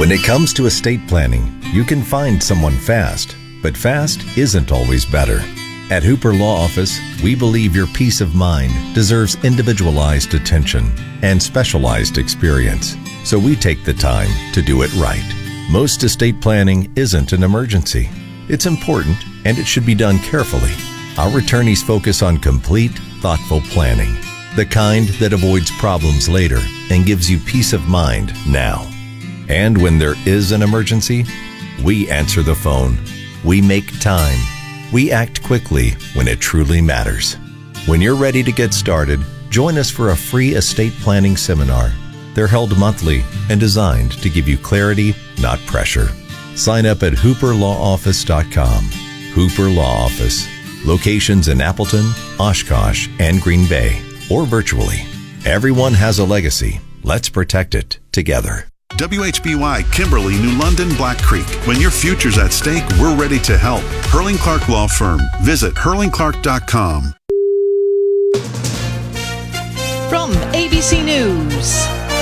When it comes to estate planning, you can find someone fast, but fast isn't always better. At Hooper Law Office, we believe your peace of mind deserves individualized attention and specialized experience, so we take the time to do it right. Most estate planning isn't an emergency. It's important, and it should be done carefully. Our attorneys focus on complete, thoughtful planning, the kind that avoids problems later and gives you peace of mind now. And when there is an emergency, we answer the phone. We make time. We act quickly when it truly matters. When you're ready to get started, join us for a free estate planning seminar. They're held monthly and designed to give you clarity, not pressure. Sign up at hooperlawoffice.com. Hooper Law Office. Locations in Appleton, Oshkosh, and Green Bay, or virtually. Everyone has a legacy. Let's protect it together. WHBY, Kimberly, New London, Black Creek. When your future's at stake, we're ready to help. Hurling Clark Law Firm. Visit hurlingclark.com. From ABC News,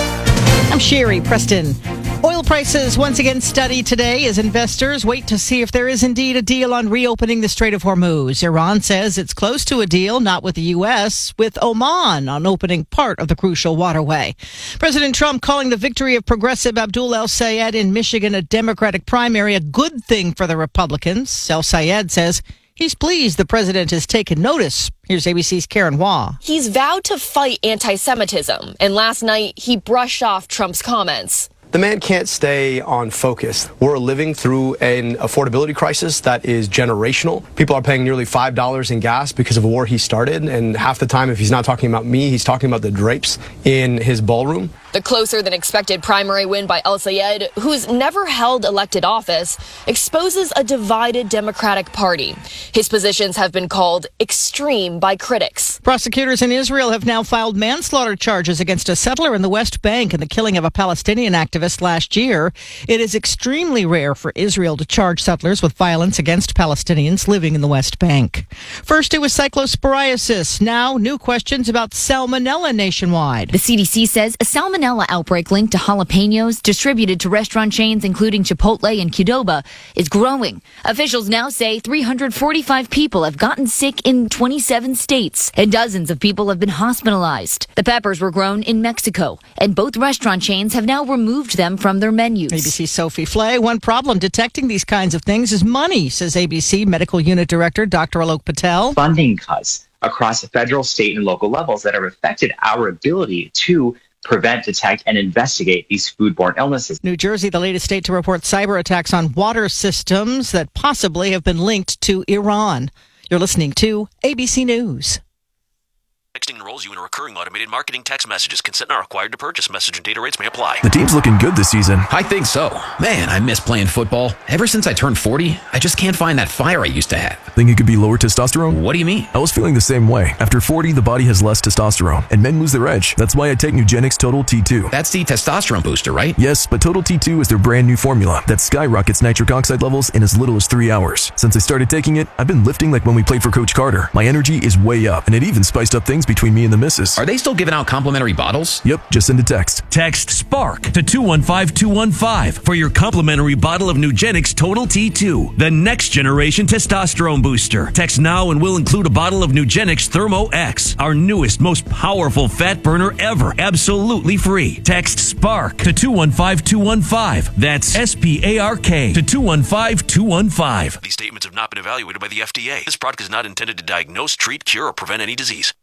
I'm Sherry Preston. Oil prices once again steady today as investors wait to see if there is indeed a deal on reopening the Strait of Hormuz. Iran says it's close to a deal, not with the U.S., with Oman on opening part of the crucial waterway. President Trump calling the victory of progressive Abdul El-Sayed in Michigan a Democratic primary a good thing for the Republicans. El-Sayed says he's pleased the president has taken notice. Here's ABC's Karen Waugh. He's vowed to fight anti-Semitism, and last night he brushed off Trump's comments. The man can't stay on focus. We're living through an affordability crisis that is generational. People are paying nearly $5 in gas because of a war he started, and half the time, if he's not talking about me, he's talking about the drapes in his ballroom. The closer-than-expected primary win by El-Sayed, who's never held elected office, exposes a divided Democratic Party. His positions have been called extreme by critics. Prosecutors in Israel have now filed manslaughter charges against a settler in the West Bank in the killing of a Palestinian activist last year. It is extremely rare for Israel to charge settlers with violence against Palestinians living in the West Bank. First, it was cyclosporiasis. Now, new questions about salmonella nationwide. The CDC says a salmonella outbreak linked to jalapenos distributed to restaurant chains including Chipotle and Qdoba is growing. Officials now say 345 people have gotten sick in 27 states, and dozens of people have been hospitalized. The peppers were grown in Mexico, and both restaurant chains have now removed them from their menus. ABC's Sophie Flay. One problem detecting these kinds of things is money, says ABC Medical Unit Director Dr. Alok Patel. Funding cuts across the federal, state, and local levels that have affected our ability to prevent, detect, and investigate these foodborne illnesses. New Jersey, the latest state to report cyber attacks on water systems that possibly have been linked to Iran. You're listening to ABC News. Texting enrolls you in a recurring automated marketing text messages. Consent not required to purchase. Message and data rates may apply. The team's looking good this season. I think so. Man, I miss playing football. Ever since I turned 40, I just can't find that fire I used to have. Think it could be lower testosterone? What do you mean? I was feeling the same way. After 40, the body has less testosterone, and men lose their edge. That's why I take Nugenix Total T2. That's the testosterone booster, right? Yes, but Total T2 is their brand new formula that skyrockets nitric oxide levels in as little as 3 hours. Since I started taking it, I've been lifting like when we played for Coach Carter. My energy is way up, and it even spiced up things between me and the missus. Are they still giving out complimentary bottles? Yep, just send a text. Text SPARK to 215-215 for your complimentary bottle of Nugenix Total T2, the next generation testosterone booster. Text now and we'll include a bottle of Nugenix Thermo X, our newest, most powerful fat burner ever, absolutely free. Text SPARK to 215-215. That's SPARK to 215-215. These statements have not been evaluated by the FDA. This product is not intended to diagnose, treat, cure, or prevent any disease.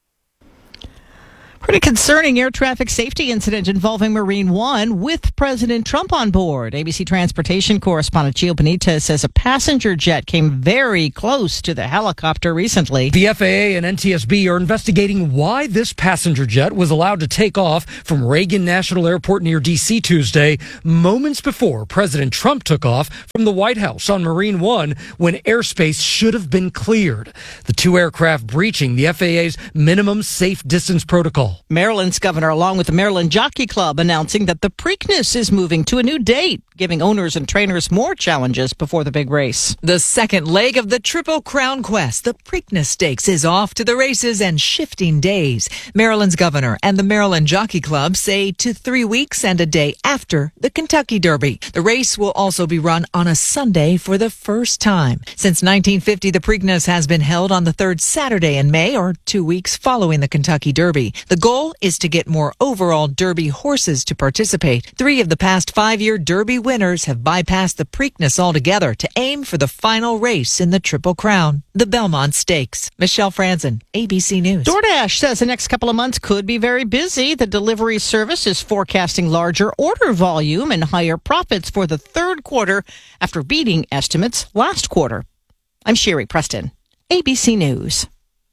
Pretty concerning air traffic safety incident involving Marine One with President Trump on board. ABC transportation correspondent Gio Benitez says a passenger jet came very close to the helicopter recently. The FAA and NTSB are investigating why this passenger jet was allowed to take off from Reagan National Airport near D.C. Tuesday, moments before President Trump took off from the White House on Marine One when airspace should have been cleared. The two aircraft breaching the FAA's minimum safe distance protocol. Maryland's governor, along with the Maryland Jockey Club, announcing that the Preakness is moving to a new date. giving owners and trainers more challenges before the big race. The second leg of the Triple Crown Quest, the Preakness Stakes, is off to the races and shifting days. Maryland's governor and the Maryland Jockey Club say to 3 weeks and a day after the Kentucky Derby. The race will also be run on a Sunday for the first time. Since 1950, the Preakness has been held on the third Saturday in May, or 2 weeks following the Kentucky Derby. The goal is to get more overall Derby horses to participate. 3 of the past 5-year Derby winners have bypassed the Preakness altogether to aim for the final race in the Triple Crown, the Belmont Stakes. Michelle Franzen, ABC News. DoorDash says the next couple of months could be very busy. The delivery service is forecasting larger order volume and higher profits for the third quarter after beating estimates last quarter. I'm Sherry Preston, ABC News.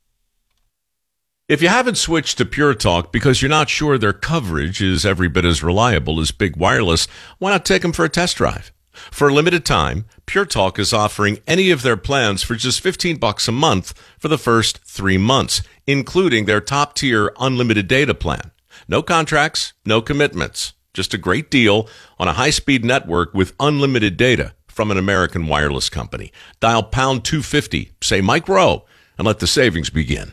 If you haven't switched to Pure Talk because you're not sure their coverage is every bit as reliable as Big Wireless, why not take them for a test drive? For a limited time, Pure Talk is offering any of their plans for just $15 a month for the first 3 months, including their top-tier unlimited data plan. No contracts, no commitments. Just a great deal on a high-speed network with unlimited data from an American wireless company. Dial pound 250, say Mike Rowe, and let the savings begin.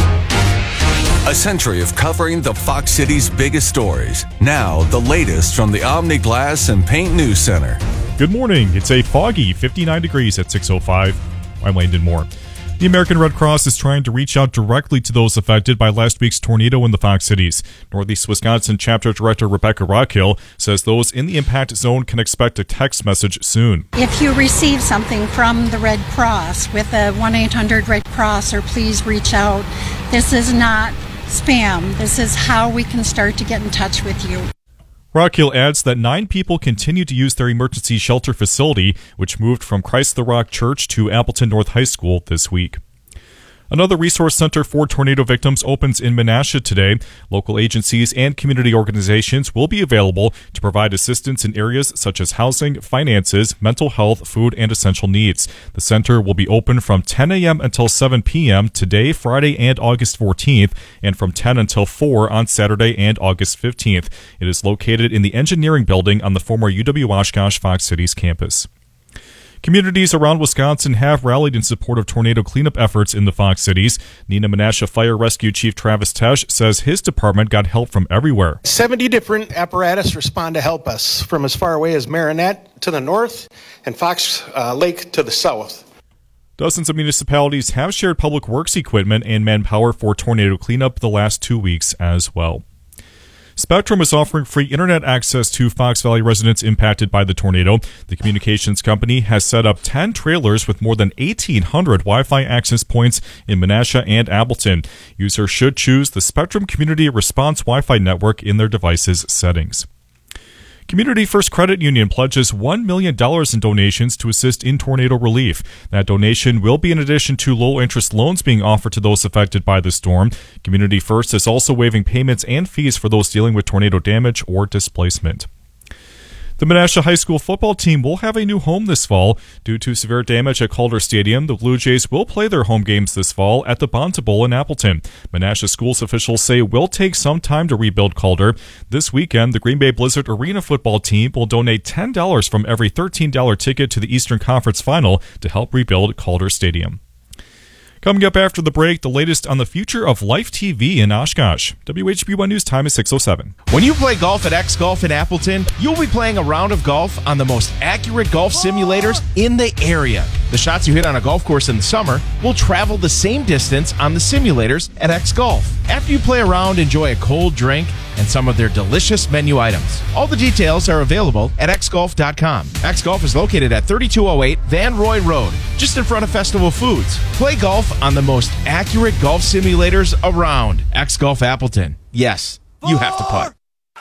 A century of covering the Fox City's biggest stories. Now, the latest from the Omni Glass and Paint News Center. Good morning. It's a foggy 59 degrees at 6:05. I'm Landon Moore. The American Red Cross is trying to reach out directly to those affected by last week's tornado in the Fox Cities. Northeast Wisconsin Chapter Director Rebecca Rockhill says those in the impact zone can expect a text message soon. If you receive something from the Red Cross with a 1-800 Red Cross, or please reach out. This is not spam. This is how we can start to get in touch with you. Rockhill adds that 9 people continue to use their emergency shelter facility, which moved from Christ the Rock Church to Appleton North High School this week. Another resource center for tornado victims opens in Menasha today. Local agencies and community organizations will be available to provide assistance in areas such as housing, finances, mental health, food, and essential needs. The center will be open from 10 a.m. until 7 p.m. today, Friday, and August 14th, and from 10 until 4 on Saturday and August 15th. It is located in the engineering building on the former UW-Oshkosh Fox Cities campus. Communities around Wisconsin have rallied in support of tornado cleanup efforts in the Fox Cities. Neenah Menasha Fire Rescue Chief Travis Tesh says his department got help from everywhere. 70 different apparatus respond to help us, from as far away as Marinette to the north and Fox Lake to the south. Dozens of municipalities have shared public works equipment and manpower for tornado cleanup the last 2 weeks as well. Spectrum is offering free internet access to Fox Valley residents impacted by the tornado. The communications company has set up 10 trailers with more than 1,800 Wi-Fi access points in Menasha and Appleton. Users should choose the Spectrum Community Response Wi-Fi network in their device's settings. Community First Credit Union pledges $1 million in donations to assist in tornado relief. That donation will be in addition to low-interest loans being offered to those affected by the storm. Community First is also waiving payments and fees for those dealing with tornado damage or displacement. The Menasha High School football team will have a new home this fall. Due to severe damage at Calder Stadium, the Blue Jays will play their home games this fall at the Bonta Bowl in Appleton. Menasha schools officials say it will take some time to rebuild Calder. This weekend, the Green Bay Blizzard Arena football team will donate $10 from every $13 ticket to the Eastern Conference Final to help rebuild Calder Stadium. Coming up after the break, the latest on the future of Life TV in Oshkosh. WHB1 News time is 6:07. When you play golf at X Golf in Appleton, you'll be playing a round of golf on the most accurate golf simulators in the area. The shots you hit on a golf course in the summer will travel the same distance on the simulators at X Golf. After you play around, enjoy a cold drink and some of their delicious menu items. All the details are available at xgolf.com. X Golf is located at 3208 Van Roy Road, just in front of Festival Foods. Play golf on the most accurate golf simulators around. X Golf Appleton. Yes, you have to putt.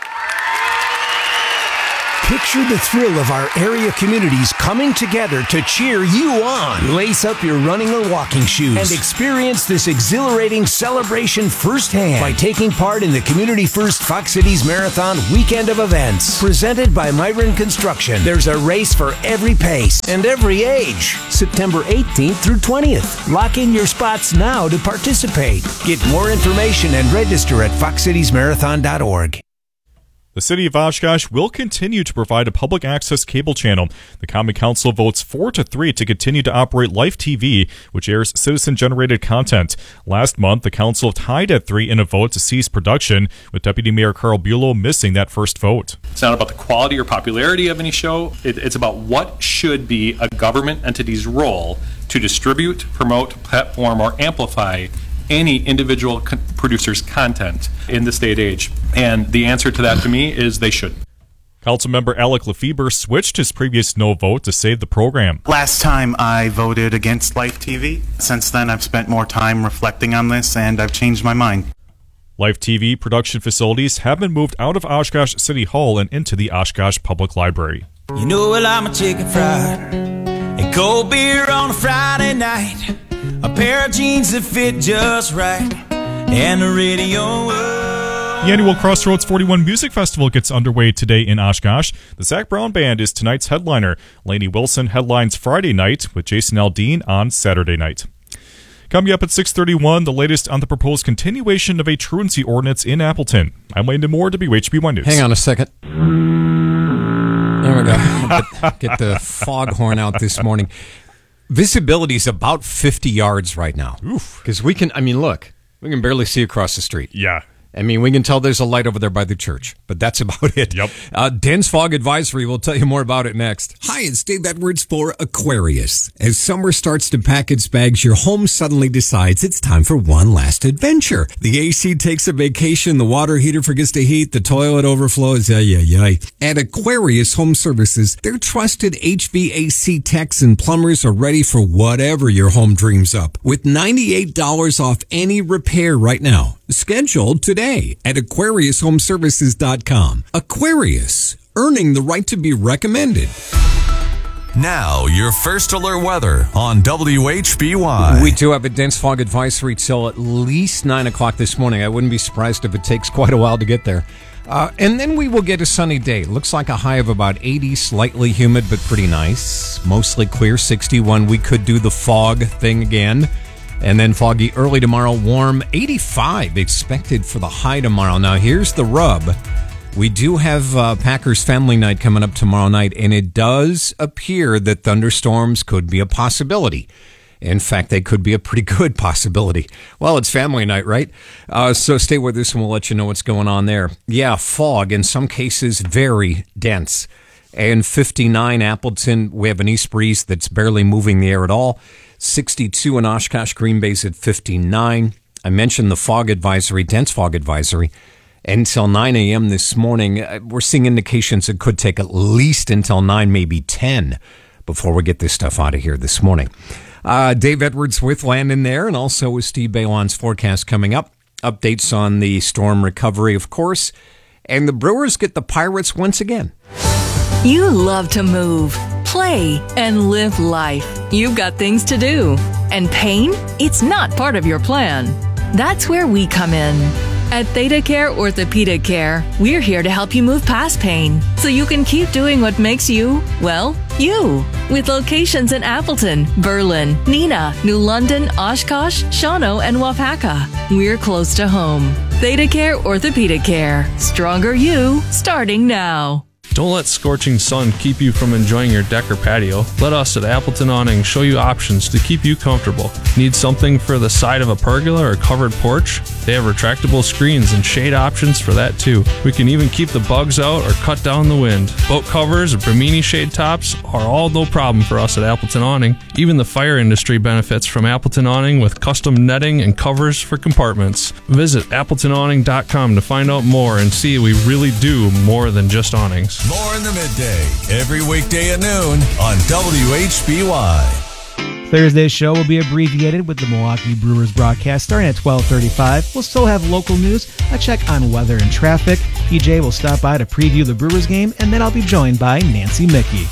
Picture the thrill of our area communities coming together to cheer you on. Lace up your running or walking shoes and experience this exhilarating celebration firsthand by taking part in the Community First Fox Cities Marathon Weekend of Events. Presented by Myron Construction. There's a race for every pace and every age. September 18th through 20th. Lock in your spots now to participate. Get more information and register at foxcitiesmarathon.org. The city of Oshkosh will continue to provide a public access cable channel. The Common Council votes 4-3 to continue to operate Life TV, which airs citizen-generated content. Last month, the council tied at 3 in a vote to cease production, with Deputy Mayor Carl Bulow missing that first vote. It's not about the quality or popularity of any show. It's about what should be a government entity's role to distribute, promote, platform, or amplify any individual producer's content in this day and age. And the answer to that to me is they shouldn't. Councilmember Alec Lefebvre switched his previous no vote to save the program. Last time I voted against Life TV. Since then, I've spent more time reflecting on this, and I've changed my mind. Life TV production facilities have been moved out of Oshkosh City Hall and into the Oshkosh Public Library. You know, well, I'm a chicken fried and cold beer on a Friday night. A pair of jeans that fit just right, and the radio. The annual Crossroads 41 Music Festival gets underway today in Oshkosh. The Zach Brown Band is tonight's headliner. Lainey Wilson headlines Friday night with Jason Aldean on Saturday night. Coming up at 6:31, the latest on the proposed continuation of a truancy ordinance in Appleton. I'm Landon Moore, WHB1 News. Hang on a second. There we go. Get the foghorn out this morning. Visibility is about 50 yards right now. Because we can barely see across the street. Yeah. I mean, we can tell there's a light over there by the church, but that's about it. Yep. Dense fog advisory. We'll tell you more about it next. Hi, it's Dave Edwards for Aquarius. As summer starts to pack its bags, your home suddenly decides it's time for one last adventure. The AC takes a vacation, the water heater forgets to heat, the toilet overflows. At Aquarius Home Services, their trusted HVAC techs and plumbers are ready for whatever your home dreams up. With $98 off any repair right now. Scheduled today at AquariusHomeservices.com. Aquarius, earning the right to be recommended. Now, your first alert weather on WHBY. We do have a dense fog advisory till at least 9 o'clock this morning. I wouldn't be surprised if it takes quite a while to get there. And then we will get a sunny day. Looks like a high of about 80, slightly humid, but pretty nice. Mostly clear, 61. We could do the fog thing again. And then foggy early tomorrow, warm 85 expected for the high tomorrow. Now, here's the rub. We do have Packers Family Night coming up tomorrow night, and it does appear that thunderstorms could be a possibility. In fact, they could be a pretty good possibility. Well, it's family night, right? So stay with us, and we'll let you know what's going on there. Yeah, fog, in some cases, very dense. And 59 Appleton, we have an east breeze that's barely moving the air at all. 62 in Oshkosh, Green Bay's at 59. I mentioned the fog advisory, dense fog advisory, until 9 a.m. this morning. We're seeing indications it could take at least until 9, maybe 10, before we get this stuff out of here this morning. Dave Edwards with Landon there, and also with Steve Balon's forecast coming up. Updates on the storm recovery, of course. And the Brewers get the Pirates once again. You love to move, play, and live life. You've got things to do. And pain? It's not part of your plan. That's where we come in. At Theta Care Orthopedic Care, we're here to help you move past pain so you can keep doing what makes you, well, you. With locations in Appleton, Berlin, Neenah, New London, Oshkosh, Shawano, and Wapaka. We're close to home. Theta Care Orthopedic Care. Stronger you, starting now. Don't let scorching sun keep you from enjoying your deck or patio. Let us at Appleton Awning show you options to keep you comfortable. Need something for the side of a pergola or covered porch? They have retractable screens and shade options for that too. We can even keep the bugs out or cut down the wind. Boat covers or Bimini shade tops are all no problem for us at Appleton Awning. Even the fire industry benefits from Appleton Awning with custom netting and covers for compartments. Visit AppletonAwning.com to find out more and see we really do more than just awnings. More in the midday, every weekday at noon on WHBY. Thursday's show will be abbreviated with the Milwaukee Brewers broadcast starting at 12:35. We'll still have local news, a check on weather and traffic. PJ will stop by to preview the Brewers game, and then I'll be joined by Nancy Mickey.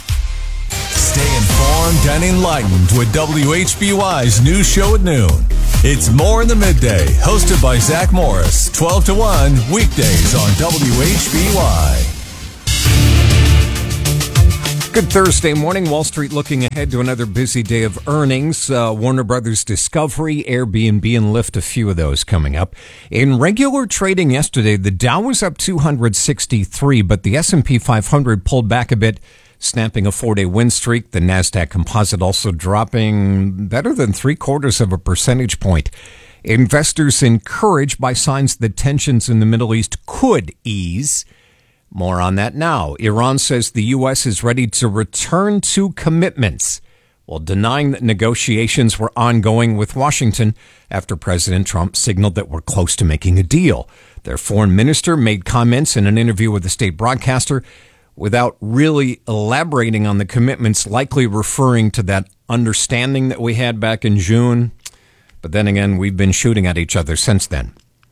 Stay informed and enlightened with WHBY's news show at noon. It's More in the Midday, hosted by Zach Morris, 12 to 1, weekdays on WHBY. Good Thursday morning. Wall Street looking ahead to another busy day of earnings. Warner Brothers Discovery, Airbnb, and Lyft, a few of those coming up. In regular trading yesterday, the Dow was up 263, but the S&P 500 pulled back a bit, snapping a 4-day win streak. The NASDAQ composite also dropping better than 0.75 percentage point. Investors encouraged by signs that tensions in the Middle East could ease. More on that now. Iran says the U.S. is ready to return to commitments, while denying that negotiations were ongoing with Washington after President Trump signaled that we're close to making a deal. Their foreign minister made comments in an interview with a state broadcaster without really elaborating on the commitments, likely referring to that understanding that we had back in June. But then again, we've been shooting at each other since then.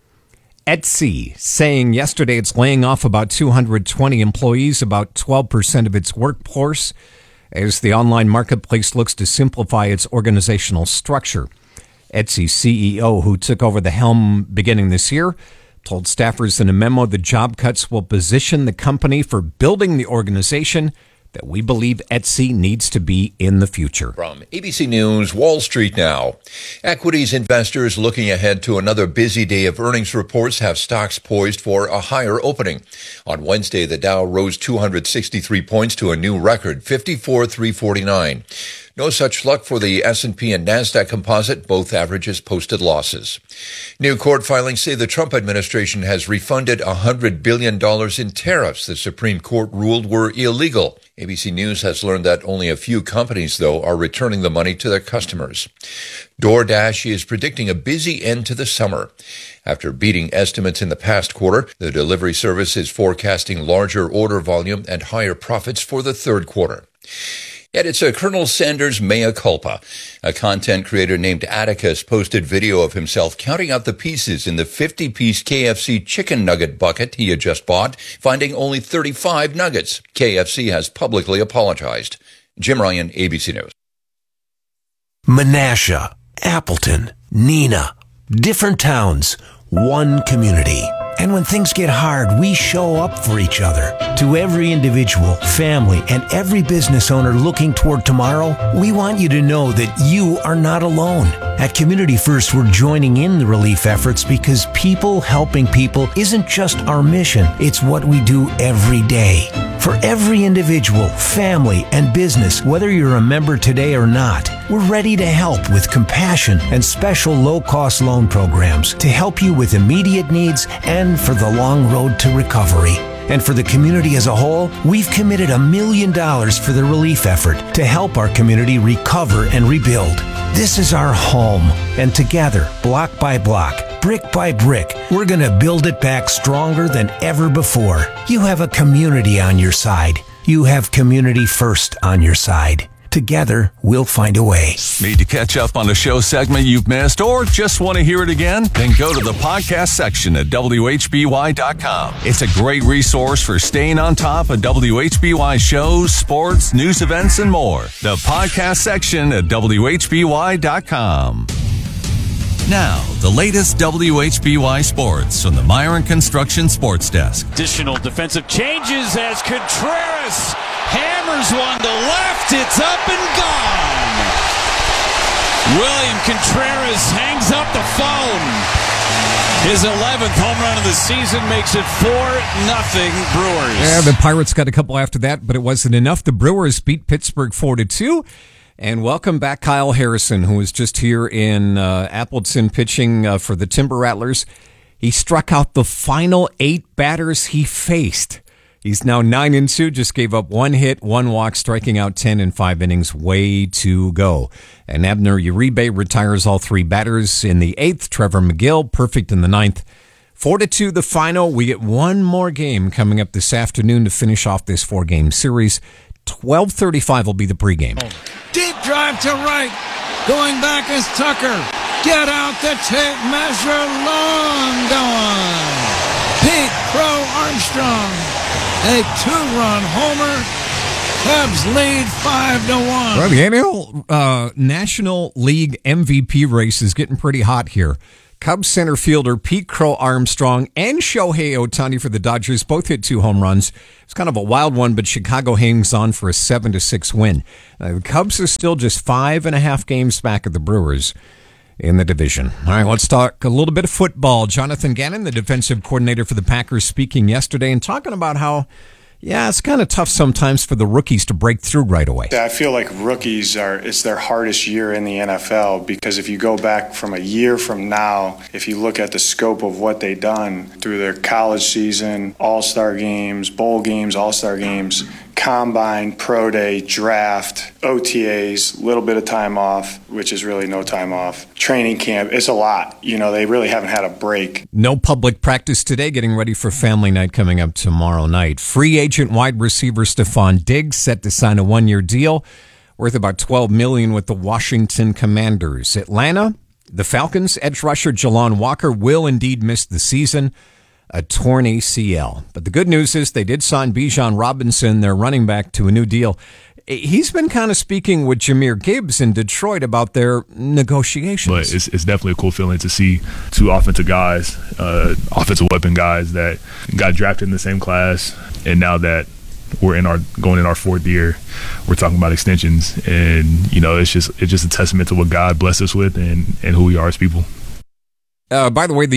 Etsy saying yesterday it's laying off about 220 employees, about 12% of its workforce, as the online marketplace looks to simplify its organizational structure. Etsy CEO, who took over the helm beginning this year, told staffers in a memo the job cuts will position the company for building the organization that we believe Etsy needs to be in the future. From ABC News, Wall Street now. Equities investors looking ahead to another busy day of earnings reports have stocks poised for a higher opening. On Wednesday, the Dow rose 263 points to a new record, 54,349. No such luck for the S&P and NASDAQ composite. Both averages posted losses. New court filings say the Trump administration has refunded $100 billion in tariffs the Supreme Court ruled were illegal. ABC News has learned that only a few companies, though, are returning the money to their customers. DoorDash is predicting a busy end to the summer. After beating estimates in the past quarter, the delivery service is forecasting larger order volume and higher profits for the third quarter. Yet it's a Colonel Sanders mea culpa. A content creator named Atticus posted video of himself counting out the pieces in the 50-piece KFC chicken nugget bucket he had just bought, finding only 35 nuggets. KFC has publicly apologized. Jim Ryan, ABC News. Menasha, Appleton, Neenah, different towns, one community. And when things get hard, we show up for each other. To every individual, family, and every business owner looking toward tomorrow, we want you to know that you are not alone. At Community First, we're joining in the relief efforts because people helping people isn't just our mission, it's what we do every day. For every individual, family, and business, whether you're a member today or not, we're ready to help with compassion and special low-cost loan programs to help you with immediate needs and for the long road to recovery. And for the community as a whole, we've committed $1 million for the relief effort to help our community recover and rebuild. This is our home, and together, block by block, brick by brick, we're going to build it back stronger than ever before. You have a community on your side. You have Community First on your side. Together, we'll find a way. Need to catch up on a show segment you've missed or just want to hear it again? Then go to the podcast section at WHBY.com. It's a great resource for staying on top of WHBY shows, sports, news events, and more. The podcast section at WHBY.com. Now, the latest WHBY sports from the Myron Construction Sports Desk. Additional defensive changes as Contreras hammers one to left. It's up and gone. William Contreras hangs up the phone. His 11th home run of the season makes it 4-0 Brewers. Yeah, the Pirates got a couple after that, but it wasn't enough. The Brewers beat Pittsburgh 4-2. And welcome back Kyle Harrison, who was just here in Appleton pitching for the Timber Rattlers. He struck out the final 8 batters he faced. He's now 9-2, just gave up 1 hit, 1 walk, striking out 10 in 5 innings. Way to go. And Abner Uribe retires all 3 batters in the 8th. Trevor McGill, perfect in the 9th. 4-2 the final. We get one more game coming up this afternoon to finish off this 4-game series. 12:35 will be the pregame. Deep drive to right. Going back is Tucker. Get out the tape measure. Long gone. Pete Crow Armstrong. A 2-run homer. Cubs lead 5-1. Well, the National League MVP race is getting pretty hot here. Cubs center fielder Pete Crow Armstrong and Shohei Ohtani for the Dodgers both hit 2 home runs. It's kind of a wild one, but Chicago hangs on for a 7-6 win. The Cubs are still just 5.5 games back of the Brewers in the division. All right, let's talk a little bit of football. Jonathan Gannon, the defensive coordinator for the Packers, speaking yesterday and talking about how, it's kind of tough sometimes for the rookies to break through right away. I feel like rookies it's their hardest year in the NFL, because if you go back from a year from now, if you look at the scope of what they've done through their college season, all-star games, bowl games, all-star games, combine, pro day, draft, OTAs, little bit of time off, which is really no time off, training camp, it's a lot. They really haven't had a break. No public practice today, getting ready for family night coming up tomorrow night. Free agent wide receiver Stephon Diggs set to sign a 1-year deal worth about $12 million with the Washington Commanders. Atlanta, the Falcons edge rusher Jalon Walker will indeed miss the season, a torn ACL. But the good news is they did sign Bijan Robinson, their running back, to a new deal. He's been kind of speaking with Jahmyr Gibbs in Detroit about their negotiations. But it's definitely a cool feeling to see 2 offensive guys, offensive weapon guys that got drafted in the same class, and now that we're going in our 4th year, we're talking about extensions, and it's just a testament to what God blessed us with and who we are as people. By the way,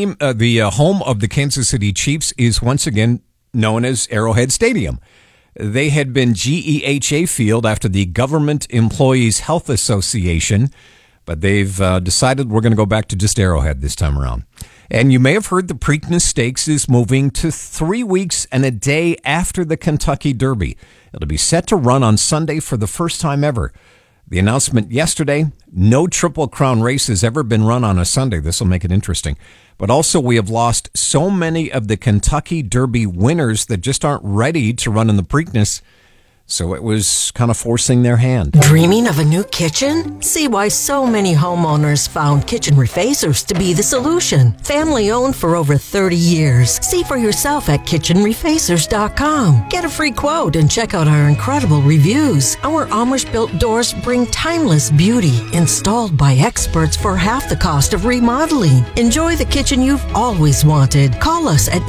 the home of the Kansas City Chiefs is once again known as Arrowhead Stadium. They had been GEHA Field after the Government Employees Health Association, but they've decided we're going to go back to just Arrowhead this time around. And you may have heard the Preakness Stakes is moving to 3 weeks and a day after the Kentucky Derby. It'll be set to run on Sunday for the first time ever. The announcement yesterday, no Triple Crown race has ever been run on a Sunday. This will make it interesting. But also, we have lost so many of the Kentucky Derby winners that just aren't ready to run in the Preakness. So it was kind of forcing their hand. Dreaming of a new kitchen? See why so many homeowners found Kitchen Refacers to be the solution. Family owned for over 30 years. See for yourself at kitchenrefacers.com. Get a free quote and check out our incredible reviews. Our Amish-built doors bring timeless beauty, installed by experts for half the cost of remodeling. Enjoy the kitchen you've always wanted. Call us at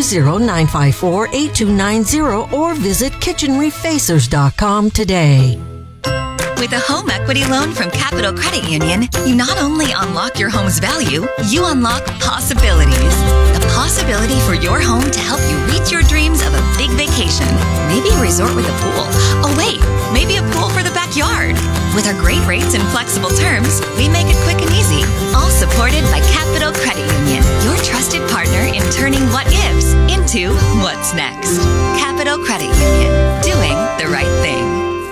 920-954-8290 or visit kitchenrefacers.com today. With a home equity loan from Capital Credit Union, you not only unlock your home's value, you unlock possibilities. The possibility for your home to help you reach your dreams of a big vacation. Maybe a resort with a pool. Oh wait, maybe a pool for the backyard. With our great rates and flexible terms, we make it quick and easy. All supported by Capital Credit Union, your trusted partner in turning what ifs into what's next. Capital Credit Union, doing the right thing.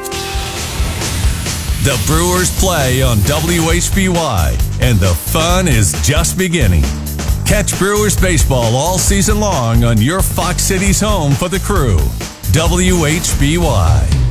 The Brewers play on WHBY, and the fun is just beginning. Catch Brewers baseball all season long on your Fox Cities home for the Crew, WHBY.